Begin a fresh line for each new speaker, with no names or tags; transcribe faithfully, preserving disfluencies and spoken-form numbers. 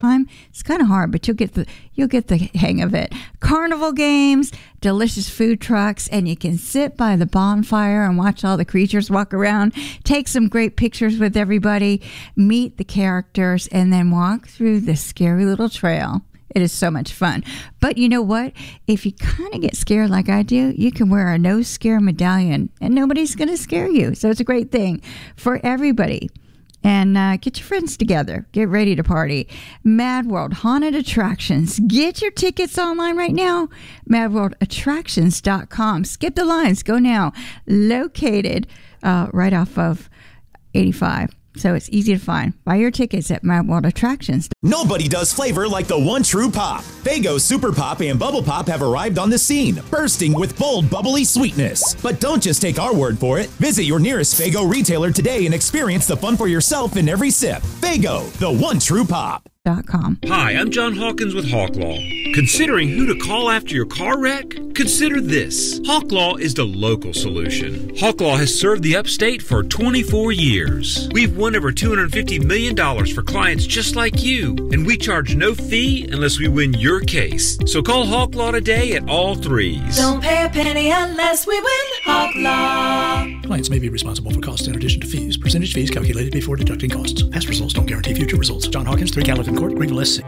time. It's kind of hard, but you'll get the you'll get the hang of it. Carnival games, delicious food trucks, and you can sit by the bonfire and watch all the creatures walk around, take some great pictures with everybody, meet the characters, and then walk through this scary little trail. It is so much fun. But you know what? If you kind of get scared like I do, you can wear a no scare medallion and nobody's going to scare you. So it's a great thing for everybody. And uh, get your friends together. Get ready to party. Mad World Haunted Attractions. Get your tickets online right now. mad world attractions dot com. Skip the lines. Go now. Located uh, right off of eighty-five. So it's easy to find. Buy your tickets at Mad World Attractions.
Nobody does flavor like the one true pop. Faygo Super Pop and Bubble Pop have arrived on the scene, bursting with bold, bubbly sweetness. But don't just take our word for it. Visit your nearest Faygo retailer today and experience the fun for yourself in every sip. Faygo, the one true pop.
Com.
Hi, I'm John Hawkins with Hawk Law. Considering who to call after your car wreck? Consider this. Hawk Law is the local solution. Hawk Law has served the upstate for twenty-four years. We've won over two hundred fifty million dollars for clients just like you, and we charge no fee unless we win your case. So call Hawk Law today at all threes.
Don't pay a penny unless we win Hawk Law.
Clients may be responsible for costs in addition to fees. Percentage fees calculated before deducting costs. Past results don't guarantee future results. John Hawkins, three Gallatin Court, Greenville, S C.